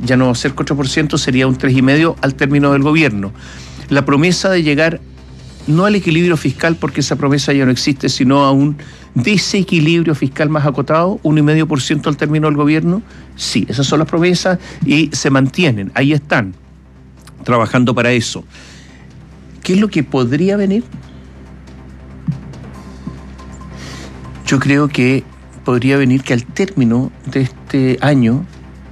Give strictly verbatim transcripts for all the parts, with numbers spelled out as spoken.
ya no va a ser cuatro por ciento, sería un tres coma cinco por ciento al término del gobierno. La promesa de llegar no al equilibrio fiscal, porque esa promesa ya no existe, sino a un desequilibrio fiscal más acotado, uno coma cinco por ciento al término del gobierno, sí, esas son las promesas y se mantienen, ahí están, trabajando para eso. ¿Qué es lo que podría venir? Yo creo que podría venir que al término de este año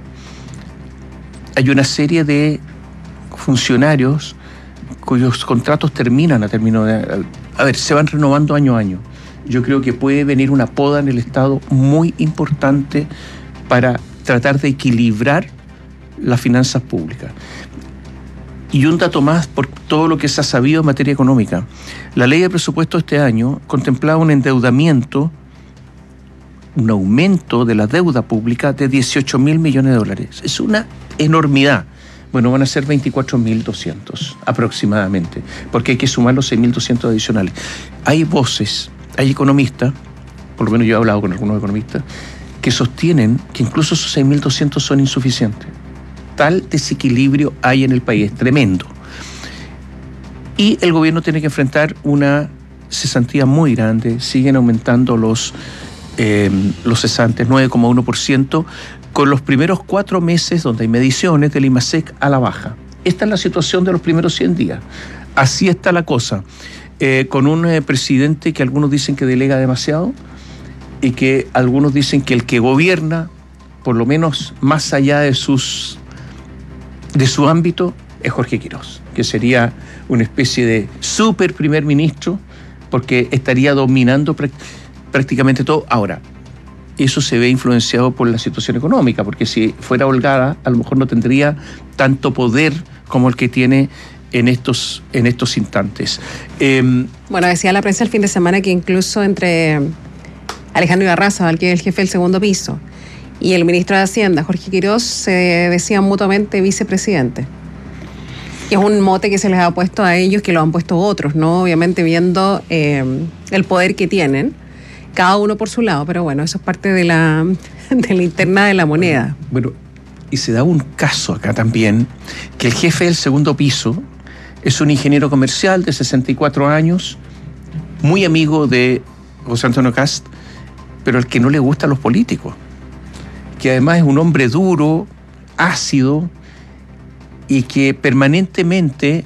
hay una serie de funcionarios cuyos contratos terminan a término de... A ver, se van renovando año a año. Yo creo que puede venir una poda en el Estado muy importante para tratar de equilibrar las finanzas públicas. Y un dato más por todo lo que se ha sabido en materia económica. La ley de presupuesto este año contemplaba un endeudamiento, un aumento de la deuda pública de dieciocho mil millones de dólares. Es una enormidad. Bueno, van a ser veinticuatro mil doscientos aproximadamente, porque hay que sumar los seis mil doscientos adicionales. Hay voces, hay economistas, por lo menos yo he hablado con algunos economistas, que sostienen que incluso esos seis mil doscientos son insuficientes. Tal desequilibrio hay en el país, es tremendo. Y el gobierno tiene que enfrentar una cesantía muy grande, siguen aumentando los, eh, los cesantes, nueve coma uno por ciento, con los primeros cuatro meses donde hay mediciones del IMASEC a la baja. Esta es la situación de los primeros cien días. Así está la cosa. Eh, con un eh, presidente que algunos dicen que delega demasiado y que algunos dicen que el que gobierna, por lo menos más allá de sus de su ámbito, es Jorge Quirós, que sería una especie de super primer ministro, porque estaría dominando pr- prácticamente todo. Ahora, eso se ve influenciado por la situación económica, porque si fuera holgada, a lo mejor no tendría tanto poder como el que tiene en estos, en estos instantes. Eh, bueno, decía la prensa el fin de semana que incluso entre Alejandro Ibarraza, que es el jefe del segundo piso, y el ministro de Hacienda, Jorge Quirós, se decían mutuamente vicepresidente. Y es un mote que se les ha puesto a ellos, que lo han puesto otros, ¿no? Obviamente viendo eh, el poder que tienen, cada uno por su lado, pero bueno, eso es parte de la, de la interna de la moneda. Bueno, y se da un caso acá también, que el jefe del segundo piso es un ingeniero comercial de sesenta y cuatro años, muy amigo de José Antonio Kast, pero al que no le gustan los políticos, que además es un hombre duro, ácido, y que permanentemente,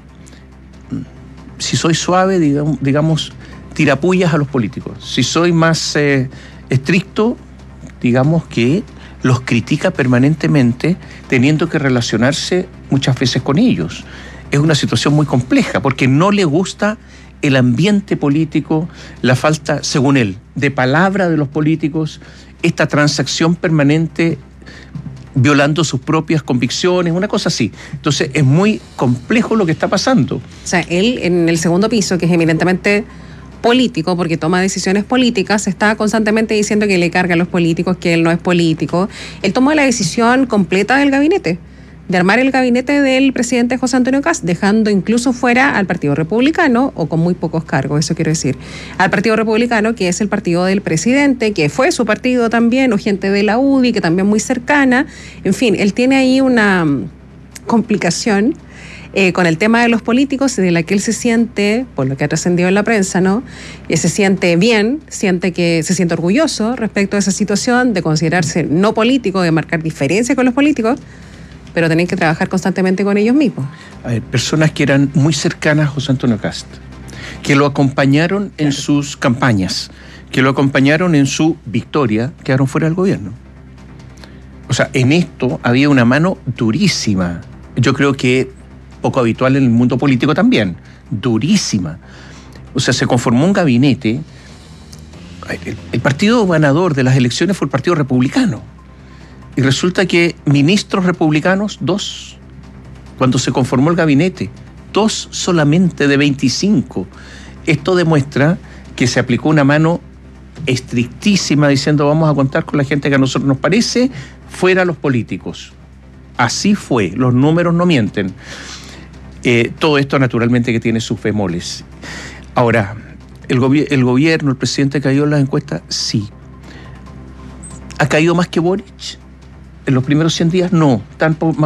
si soy suave, digamos, digamos tirapullas a los políticos. Si soy más eh, estricto, digamos que los critica permanentemente, teniendo que relacionarse muchas veces con ellos. Es una situación muy compleja, porque no le gusta el ambiente político, la falta, según él, de palabra de los políticos, esta transacción permanente violando sus propias convicciones, una cosa así. Entonces es muy complejo lo que está pasando. O sea, él en el segundo piso, que es eminentemente político, porque toma decisiones políticas, está constantemente diciendo que le carga a los políticos, que él no es político. Él tomó la decisión completa del gabinete, de armar el gabinete del presidente José Antonio Kast, dejando incluso fuera al Partido Republicano, o con muy pocos cargos, eso quiero decir, al Partido Republicano, que es el partido del presidente, que fue su partido también, o gente de la U D I, que también muy cercana. En fin, él tiene ahí una complicación eh, con el tema de los políticos, de la que él se siente, por lo que ha trascendido en la prensa, ¿no? Y se siente bien, siente que se siente orgulloso respecto a esa situación, de considerarse no político, de marcar diferencias con los políticos, pero tienen que trabajar constantemente con ellos mismos. A ver, personas que eran muy cercanas a José Antonio Kast, que lo acompañaron en claro. sus campañas, que lo acompañaron en su victoria, quedaron fuera del gobierno. O sea, en esto había una mano durísima. Yo creo que poco habitual en el mundo político también, durísima. O sea, se conformó un gabinete. El, el partido ganador de las elecciones fue el Partido Republicano. Y resulta que ministros republicanos, dos, cuando se conformó el gabinete, dos solamente de veinticinco. Esto demuestra que se aplicó una mano estrictísima diciendo vamos a contar con la gente que a nosotros nos parece, fuera los políticos. Así fue, los números no mienten. Eh, todo esto naturalmente que tiene sus bemoles. Ahora, ¿el, gobi- el gobierno, el presidente cayó en las encuestas? Sí. ¿Ha caído más que Boric? ¿En los primeros cien días? No, tan po-